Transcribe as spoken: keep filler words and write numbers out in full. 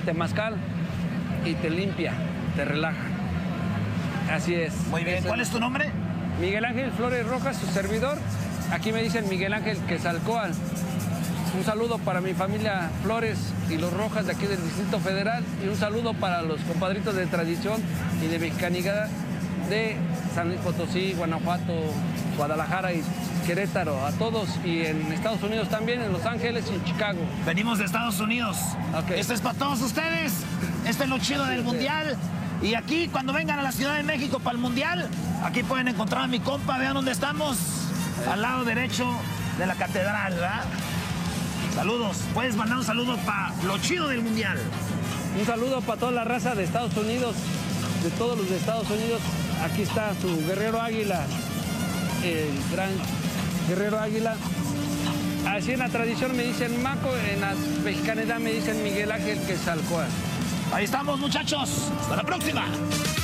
temazcal y te limpia, te relaja. Así es. Muy bien, ¿cuál es tu nombre? Miguel Ángel Flores Rojas, su servidor. Aquí me dicen Miguel Ángel Quetzalcóatl. Un saludo para mi familia Flores y los Rojas de aquí del Distrito Federal y un saludo para los compadritos de tradición y de mexicanidad de San Luis Potosí, Guanajuato, Guadalajara y Querétaro, a todos, y en Estados Unidos también, en Los Ángeles y en Chicago. Venimos de Estados Unidos. Okay. Esto es para todos ustedes. Este es lo chido del Mundial. Y aquí, cuando vengan a la Ciudad de México para el Mundial, aquí pueden encontrar a mi compa. Vean dónde estamos. Al lado derecho de la catedral, ¿verdad? Saludos. Puedes mandar un saludo para lo chido del Mundial. Un saludo para toda la raza de Estados Unidos, de todos los de Estados Unidos. Aquí está su Guerrero Águila, el gran Guerrero Águila. Así en la tradición me dicen Maco, en la mexicanidad me dicen Miguel Ángel Quetzalcóatl. Ahí estamos, muchachos. Hasta la próxima.